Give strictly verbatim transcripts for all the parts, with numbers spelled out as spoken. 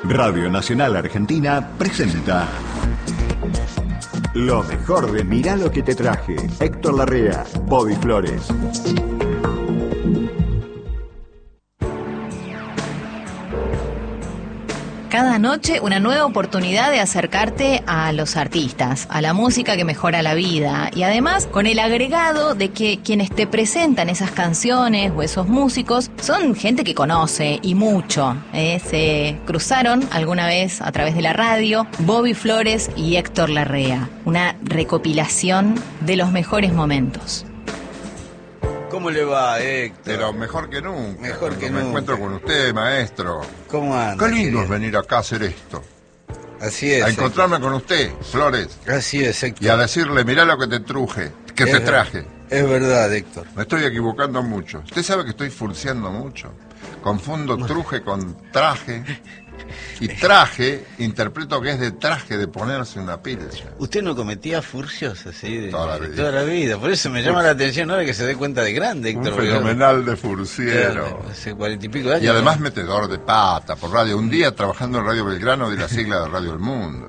Radio Nacional Argentina presenta lo mejor de Mirá lo que te traje. Héctor Larrea, Bobby Flores. Cada noche una nueva oportunidad de acercarte a los artistas, a la música que mejora la vida y además con el agregado de que quienes te presentan esas canciones o esos músicos son gente que conoce y mucho. ¿eh? Se cruzaron alguna vez a través de la radio Bobby Flores y Héctor Larrea, una recopilación de los mejores momentos. ¿Cómo le va, Héctor? Pero mejor que nunca. Mejor que me nunca. encuentro con usted, maestro. ¿Cómo anda? Qué lindo es querido? venir acá a hacer esto. Así es. A encontrarme con usted, Flores. Héctor. Así es, Héctor. Y a decirle, mirá lo que te truje, que te Es- traje. Es verdad, Héctor. Me estoy equivocando mucho. Usted sabe que estoy furciando mucho. Confundo truje con traje. Y traje, interpreto que es de traje de ponerse una pilcha. ¿Usted no cometía furcios así de Toda la de vida. toda la vida? Por eso me llama la atención ahora que se dé cuenta de grande, Un Héctor. porque- fenomenal de furciero. Claro, hace cuarenta y pico de años. Y además ¿no? metedor de pata por radio. Un día trabajando en Radio Belgrano di la sigla de Radio El Mundo.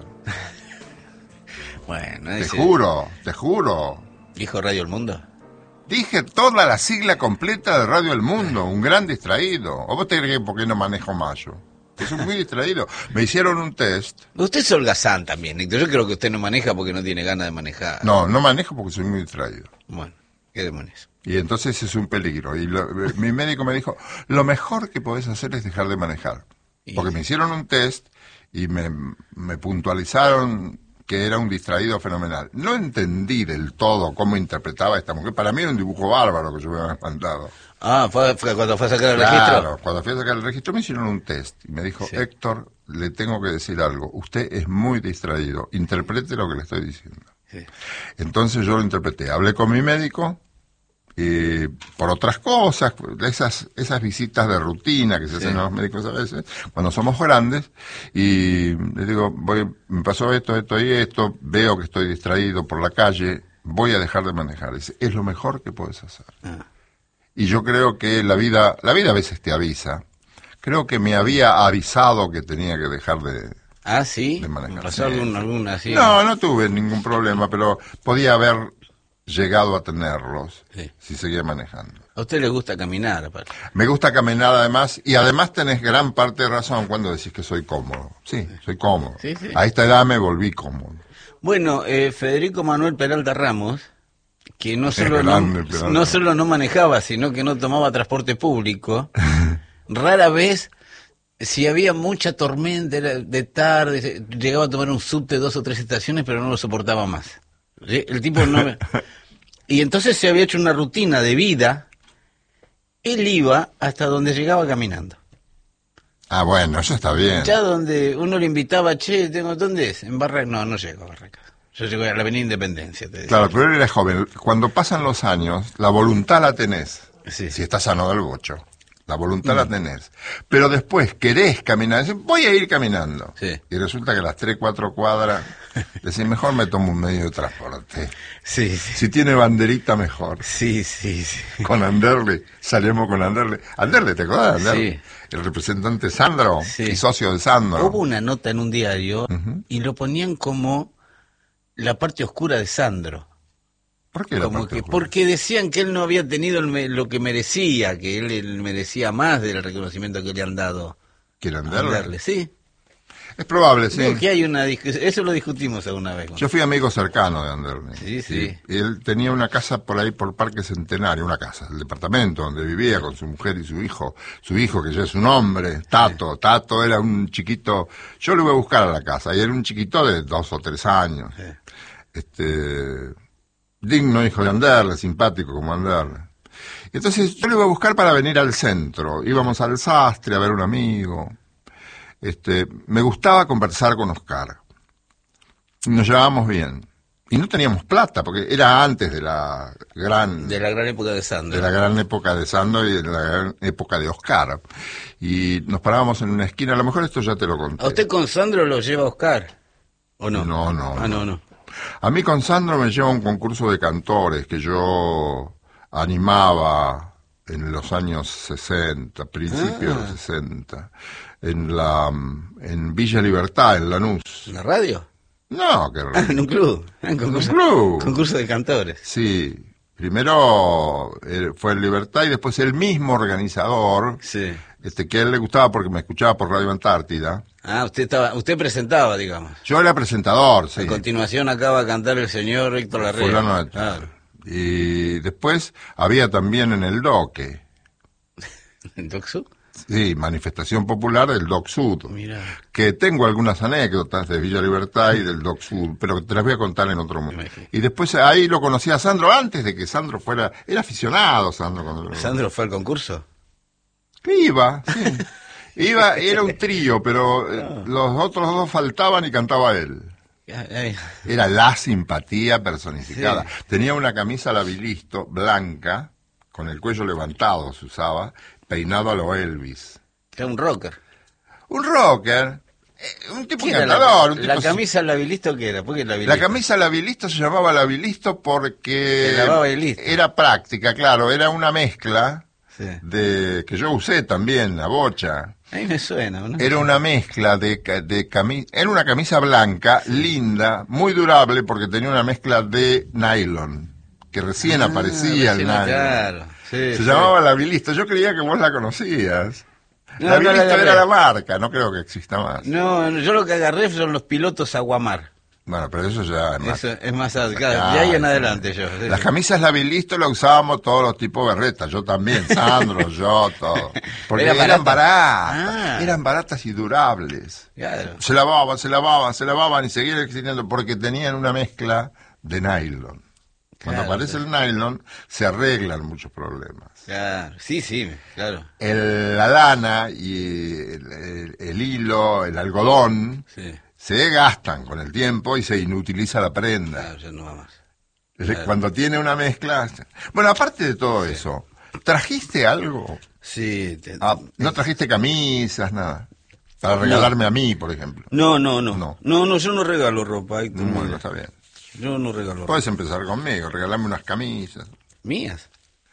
Bueno, Te ese- juro, te juro. ¿Dijo Radio El Mundo? Dije toda la sigla completa de Radio El Mundo, un gran distraído. ¿O vos te crees que por qué no manejo mayo? Que soy muy distraído. Me hicieron un test. Usted es holgazán también, Héctor. Yo creo que usted no maneja porque no tiene ganas de manejar. No, no manejo porque soy muy distraído. Bueno, qué demonios. Y entonces es un peligro. Y lo- mi médico me dijo, lo mejor que podés hacer es dejar de manejar. Y- Porque me hicieron un test y me, me puntualizaron que era un distraído fenomenal. No entendí del todo cómo interpretaba a esta mujer. Para mí era un dibujo bárbaro que yo me había mandado. Ah, fue, fue cuando fue a sacar el Claro, registro. cuando fui a sacar el registro me hicieron un test y me dijo, Sí. Héctor, le tengo que decir algo, usted es muy distraído, interprete lo que le estoy diciendo. Sí. Entonces yo lo interpreté, hablé con mi médico y por otras cosas, esas, esas visitas de rutina que se Sí. hacen a los médicos a veces, cuando somos grandes, y le digo, voy, me pasó esto, esto y esto, veo que estoy distraído por la calle, voy a dejar de manejar. Dice, es lo mejor que puedes hacer. Ah. Y yo creo que la vida, la vida a veces te avisa. Creo que me había avisado que tenía que dejar de... Ah, sí. De manejar, ¿Pasó sí. algún, algún así? No, no tuve ningún problema, pero podía haber llegado a tenerlos Sí. si seguía manejando. A usted le gusta caminar, aparte. Me gusta caminar además, y además tenés gran parte de razón cuando decís que soy cómodo. Sí, soy cómodo. Sí, sí. A esta edad me volví cómodo. Bueno, eh, Federico Manuel Peralta Ramos, que no solo grande, no, Peralta. no solo no manejaba, sino que no tomaba transporte público, rara vez, si había mucha tormenta era de tarde, se- llegaba a tomar un subte dos o tres estaciones, pero no lo soportaba más. ¿Sí? El tipo no... Y entonces se había hecho una rutina de vida, él iba hasta donde llegaba caminando. Ah, bueno, eso está bien. Ya donde uno le invitaba, che, tengo, ¿dónde es? En Barracas. No, no llego a Barracas. Yo llego a la Avenida Independencia, te decía. Claro, pero él era joven. Cuando pasan los años, la voluntad la tenés. Sí. Si estás sano del bocho. La voluntad la tenés. Pero después querés caminar. Decís, voy a ir caminando. Sí. Y resulta que a las tres, cuatro cuadras, decís, mejor me tomo un medio de transporte. Sí, sí. Si tiene banderita, mejor. Sí, sí, sí. Con Anderle, salimos con Anderle. Anderle, ¿te acuerdas de Anderle? Sí. El representante Sandro Sí. y socio de Sandro. Hubo una nota en un diario y lo ponían como la parte oscura de Sandro. ¿Por qué la Como parte que, oscura? porque decían que él no había tenido el me- lo que merecía, que él, él merecía más del reconocimiento que le han dado. ¿Quiere a Anderle? Anderle. Sí. Es probable, sí. Digo que hay una discusión, eso lo discutimos alguna vez. Yo fui amigo cercano de Anderle. Sí, sí. Y él tenía una casa por ahí por Parque Centenario, una casa, el departamento donde vivía con su mujer y su hijo. Su hijo, que ya es un hombre, Tato. Tato era un chiquito. Yo lo iba a buscar a la casa y era un chiquito de dos o tres años. Sí. Este. Digno hijo de Anderle, simpático como Anderle. Y entonces yo lo iba a buscar para venir al centro. Íbamos al sastre a ver un amigo. Este, me gustaba conversar con Oscar. Nos llevábamos bien. Y no teníamos plata, porque era antes de la gran De la gran época de Sandro. de la gran época de Sandro y de la gran época de Oscar. Y nos parábamos en una esquina, a lo mejor esto ya te lo conté. ¿A usted con Sandro lo lleva Oscar? ¿O no? No, no, Ah, no, no. A mí con Sandro me lleva un concurso de cantores que yo animaba en los años sesenta, principios Ah. de los sesenta, en la en Villa Libertad, en Lanús. ¿En la radio? No, que Ah, en un club. En concurso, un club. concurso de cantores. Sí, primero eh, fue en Libertad y después el mismo organizador, Sí. este que a él le gustaba porque me escuchaba por Radio Antártida. Ah, usted estaba, usted presentaba, digamos. Yo era presentador, sí. A continuación acaba de cantar el señor Héctor Larrea. Fulano de tal. Claro. Y después había también en el Doque, ¿En Doxu? sí, manifestación popular del Doc Sud. Mira. Que tengo algunas anécdotas de Villa Libertad y del Doc Sud, pero te las voy a contar en otro momento. Imagino. Y después ahí lo conocí a Sandro antes de que Sandro fuera, era aficionado Sandro cuando ¿Sandro fue al concurso? que iba, sí. Iba, era un trío, pero eh, los otros dos faltaban y cantaba él. Ay, ay. Era la simpatía personificada. Sí. Tenía una camisa labilisto blanca, con el cuello levantado se usaba, peinado a lo Elvis. Era un rocker. Un rocker, eh, un tipo ¿Qué era la, encantador. un la tipo camisa labilisto qué era? ¿Por qué labilisto? La camisa labilisto se llamaba labilisto porque Se lavaba y listo. era práctica, claro, era una mezcla Sí. de que yo usé también, la bocha. A mí me suena, ¿no? Era una mezcla de, ca- de camisa, era una camisa blanca, linda, muy durable porque tenía una mezcla de nylon, que recién Ah, aparecía el recién, nylon. claro. Sí, Se sí. llamaba la Bilisto, yo creía que vos la conocías. No, la no la Bilisto agarré. era la marca, no creo que exista más. No, no, yo lo que agarré son los pilotos Aguamar. Bueno, pero eso ya es más. Eso es más claro, Ah, de ahí en sí. adelante yo. sí, Las sí. camisas la Bilisto la usábamos todos los tipos de berretas, yo también, Sandro, yo, todo. Porque ¿Eran eran baratas? baratas, Ah. eran baratas y durables. Claro. Se lavaban, se lavaban, se lavaban y seguían existiendo porque tenían una mezcla de nylon. Cuando Claro, aparece sí. el nylon, se arreglan muchos problemas. Claro, sí, sí, claro. El- la lana y el, el- el hilo, el algodón, Sí, se gastan con el tiempo y se inutiliza la prenda. claro, ya no va más. Desde Cuando tiene una mezcla... Bueno, aparte de todo eso, ¿trajiste algo? Sí. te- Ah, ¿no trajiste camisas, nada? Para regalarme a mí, por ejemplo. No, no, no, No. no. No, yo no regalo ropa. Héctor, Bueno, mira. está bien. Yo no regalo ropa. Puedes empezar conmigo, regalarme unas camisas. ¿Mías?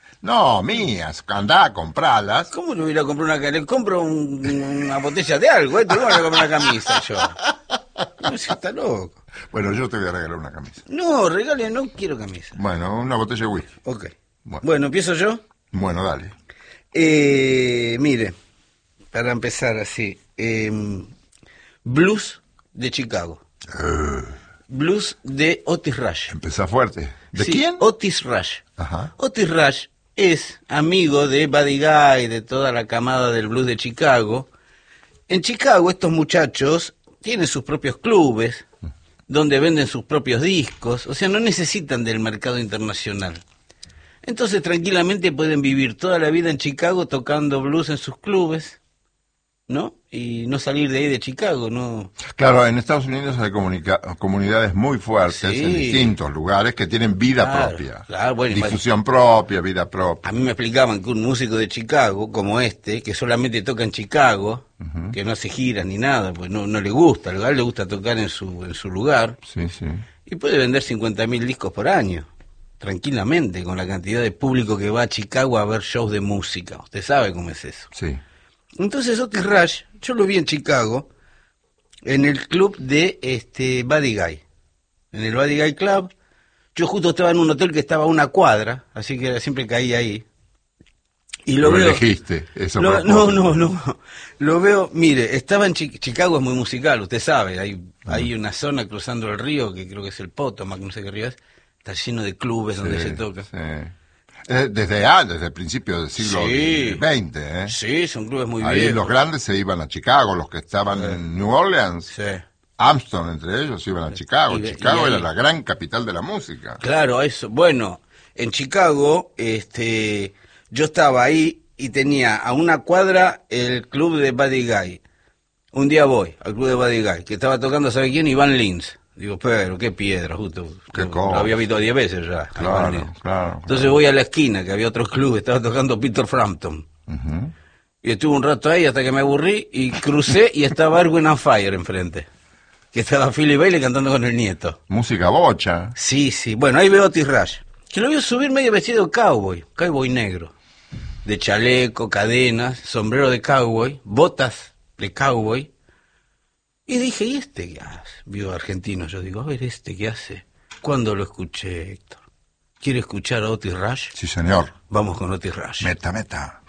No, mías, andá, compralas. ¿Cómo no voy a ir a comprar una camisa? Le compro un- una botella de algo, ¿eh? Te voy a comprar una camisa yo. No, si está loco. Bueno, yo te voy a regalar una camisa. No, regale, no quiero camisa. Bueno, una botella de whisky. Ok. Bueno. Bueno, ¿empiezo yo? Bueno, dale. Eh, mire, para empezar así, eh, blues de Chicago. Blues de Otis Rush. Empezá fuerte. ¿De Sí, quién? Otis Rush. Ajá. Otis Rush es amigo de Buddy Guy, de toda la camada del blues de Chicago. En Chicago estos muchachos tienen sus propios clubes, donde venden sus propios discos, o sea, no necesitan del mercado internacional. Entonces tranquilamente pueden vivir toda la vida en Chicago tocando blues en sus clubes, ¿no? Y no salir de ahí de Chicago, ¿no? Claro, en Estados Unidos hay comunica- comunidades muy fuertes Sí. en distintos lugares que tienen vida Claro, propia. claro, bueno, Difusión propia, vida propia. A mí me explicaban que un músico de Chicago, como este, que solamente toca en Chicago, que no hace giras ni nada, pues no, no le gusta, a él le gusta tocar en su, en su lugar, Sí, sí. y puede vender cincuenta mil discos por año, tranquilamente, con la cantidad de público que va a Chicago a ver shows de música. Usted sabe cómo es eso. Sí. Entonces Otis Rush, yo lo vi en Chicago, en el club de este Buddy Guy, en el Buddy Guy Club. Yo justo estaba en un hotel que estaba a una cuadra, así que siempre caía ahí. Y lo, Lo veo. elegiste, eso No, a no, propósito. no, no. Lo veo, mire, estaba en Chi- Chicago, es muy musical, usted sabe. Hay, hay una zona cruzando el río, que creo que es el Potomac, no sé qué río es. Está lleno de clubes donde Sí, se toca. sí. Eh, Desde, ah, desde el principio del siglo Sí. veinte, ¿eh? Sí, son clubes muy Ahí viejos. los grandes se iban a Chicago, los que estaban en New Orleans, Sí. Armstrong entre ellos, iban a Chicago. Y- y Chicago ahí- era la gran capital de la música. Claro, eso. Bueno, en Chicago, este, yo estaba ahí y tenía a una cuadra el club de Buddy Guy. Un día voy al club de Buddy Guy, que estaba tocando, ¿sabe quién? Iván Lins. Digo, pero qué piedra, justo. Qué lo, cosa. lo había visto diez veces ya. a Iván Claro, Lins. claro. Entonces voy a la esquina, que había otro club, estaba tocando Peter Frampton. Ujú. Y estuve un rato ahí hasta que me aburrí y crucé y estaba Erwin and Fire enfrente. Que estaba Philly Bailey cantando con el nieto. Música bocha. Sí, sí. Bueno, ahí veo a Otis Rush. Que lo veo subir medio vestido de cowboy, cowboy negro. de chaleco, cadenas, sombrero de cowboy, botas de cowboy. Y dije, ¿y este qué hace? Vio argentino, yo digo, a ver, ¿este qué hace? ¿Cuándo lo escuché, Héctor? ¿Quiere escuchar a Otis Rush? Sí, señor. Vamos con Otis Rush. Meta, meta.